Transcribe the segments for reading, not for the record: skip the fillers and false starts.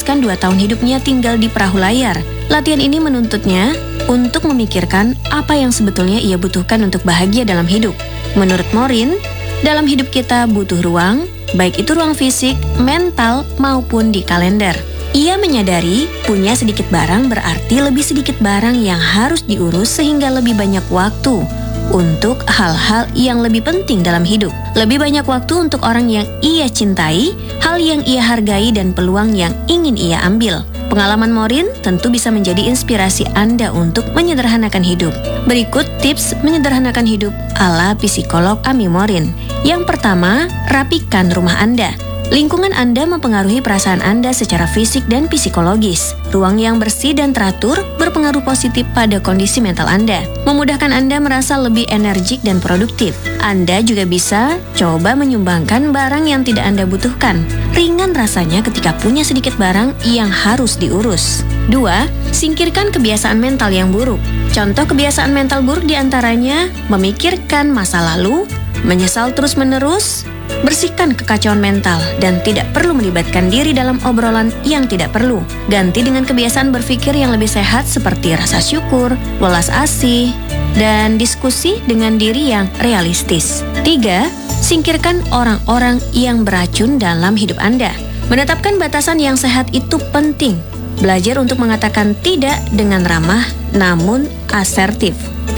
menghabiskan 2 tahun hidupnya tinggal di perahu layar. Latihan ini menuntutnya untuk memikirkan apa yang sebetulnya ia butuhkan untuk bahagia dalam hidup. Menurut Morin, dalam hidup kita butuh ruang, baik itu ruang fisik, mental, maupun di kalender. Ia menyadari punya sedikit barang berarti lebih sedikit barang yang harus diurus sehingga lebih banyak waktu untuk hal-hal yang lebih penting dalam hidup. Lebih banyak waktu untuk orang yang ia cintai, hal yang ia hargai, dan peluang yang ingin ia ambil. Pengalaman Morin tentu bisa menjadi inspirasi Anda untuk menyederhanakan hidup. Berikut tips menyederhanakan hidup ala psikolog Amy Morin. Yang pertama, rapikan rumah Anda. Lingkungan Anda mempengaruhi perasaan Anda secara fisik dan psikologis. Ruang yang bersih dan teratur berpengaruh positif pada kondisi mental Anda, memudahkan Anda merasa lebih energik dan produktif. Anda juga bisa coba menyumbangkan barang yang tidak Anda butuhkan. Ringan rasanya ketika punya sedikit barang yang harus diurus. 2. Singkirkan kebiasaan mental yang buruk. Contoh kebiasaan mental buruk diantaranya memikirkan masa lalu, menyesal terus-menerus, bersihkan kekacauan mental, dan tidak perlu melibatkan diri dalam obrolan yang tidak perlu. Ganti dengan kebiasaan berpikir yang lebih sehat seperti rasa syukur, welas asih, dan diskusi dengan diri yang realistis. 3. Singkirkan orang-orang yang beracun dalam hidup Anda. Menetapkan batasan yang sehat itu penting. Belajar untuk mengatakan tidak dengan ramah namun asertif.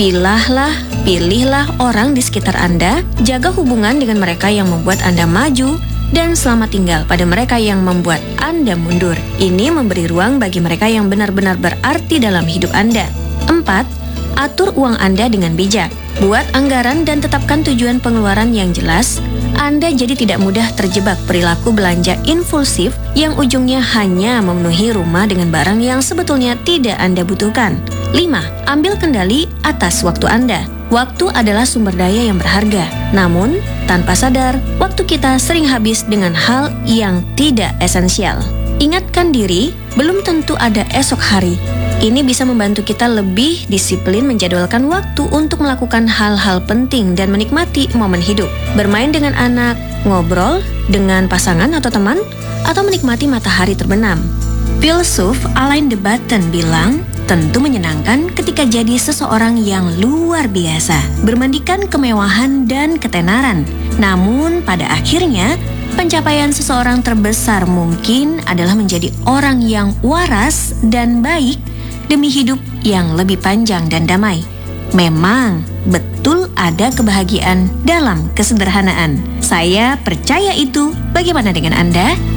Pilihlah orang di sekitar Anda, jaga hubungan dengan mereka yang membuat Anda maju, dan selamat tinggal pada mereka yang membuat Anda mundur. Ini memberi ruang bagi mereka yang benar-benar berarti dalam hidup Anda. 4. Atur uang Anda dengan bijak. Buat anggaran dan tetapkan tujuan pengeluaran yang jelas. Anda jadi tidak mudah terjebak perilaku belanja impulsif yang ujungnya hanya memenuhi rumah dengan barang yang sebetulnya tidak Anda butuhkan. 5. Ambil kendali atas waktu Anda. Waktu adalah sumber daya yang berharga. Namun, tanpa sadar, waktu kita sering habis dengan hal yang tidak esensial. Ingatkan diri, belum tentu ada esok hari. Ini bisa membantu kita lebih disiplin menjadwalkan waktu untuk melakukan hal-hal penting dan menikmati momen hidup. Bermain dengan anak, ngobrol dengan pasangan atau teman, atau menikmati matahari terbenam. Filsuf Alain de Botton bilang, tentu menyenangkan ketika jadi seseorang yang luar biasa, bermandikan kemewahan dan ketenaran. Namun pada akhirnya, pencapaian seseorang terbesar mungkin adalah menjadi orang yang waras dan baik demi hidup yang lebih panjang dan damai. Memang betul ada kebahagiaan dalam kesederhanaan. Saya percaya itu. Bagaimana dengan Anda?